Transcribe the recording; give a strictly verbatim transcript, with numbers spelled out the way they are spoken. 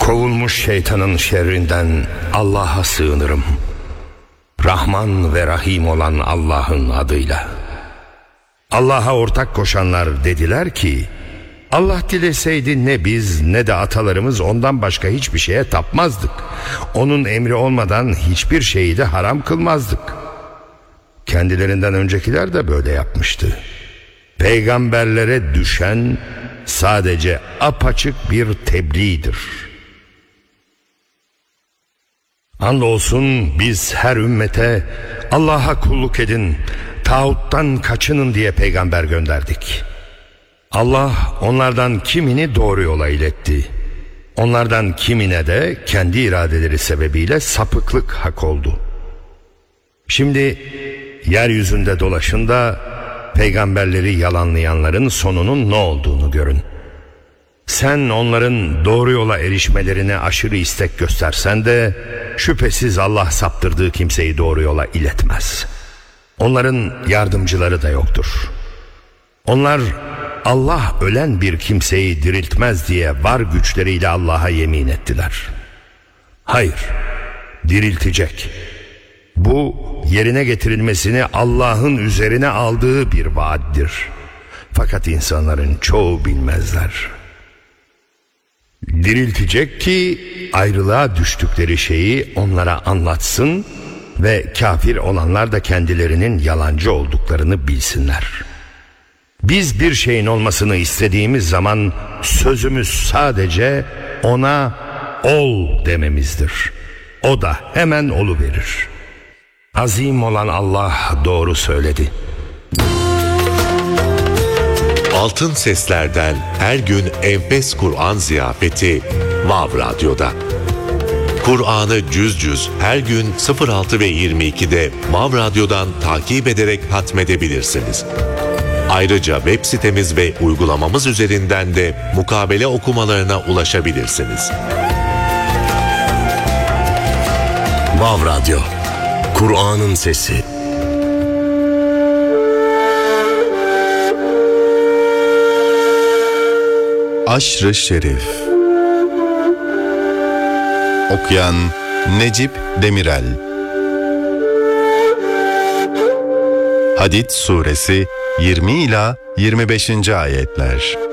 Kovulmuş şeytanın şerrinden Allah'a sığınırım. Rahman ve Rahim olan Allah'ın adıyla. Allah'a ortak koşanlar dediler ki, Allah dileseydi ne biz ne de atalarımız ondan başka hiçbir şeye tapmazdık. Onun emri olmadan hiçbir şeyi de haram kılmazdık. Kendilerinden öncekiler de böyle yapmıştı. Peygamberlere düşen sadece apaçık bir tebliğdir. Andolsun biz her ümmete Allah'a kulluk edin, tağuttan kaçının diye peygamber gönderdik. Allah onlardan kimini doğru yola iletti. Onlardan kimine de kendi iradeleri sebebiyle sapıklık hak oldu. Şimdi yeryüzünde dolaşın da peygamberleri yalanlayanların sonunun ne olduğunu görün. Sen onların doğru yola erişmelerine aşırı istek göstersen de şüphesiz Allah saptırdığı kimseyi doğru yola iletmez. Onların yardımcıları da yoktur. Onlar Allah ölen bir kimseyi diriltmez diye var güçleriyle Allah'a yemin ettiler. Hayır, diriltecek. Bu yerine getirilmesini Allah'ın üzerine aldığı bir vaattir. Fakat insanların çoğu bilmezler. Diriltecek ki ayrılığa düştükleri şeyi onlara anlatsın ve kafir olanlar da kendilerinin yalancı olduklarını bilsinler. Biz bir şeyin olmasını istediğimiz zaman sözümüz sadece ona ol dememizdir. O da hemen oluverir. Azim olan Allah doğru söyledi. Altın Sesler'den her gün enfes Kur'an ziyafeti Vav Radyo'da. Kur'an'ı cüz cüz her gün sıfır altı ve yirmi ikide Vav Radyo'dan takip ederek hatmedebilirsiniz. Ayrıca web sitemiz ve uygulamamız üzerinden de mukabele okumalarına ulaşabilirsiniz. Vav Radyo, Kur'an'ın sesi. Aşr-ı Şerif. Okuyan Necip Demirel. Hadid Suresi yirmi ila yirmi beşinci ayetler.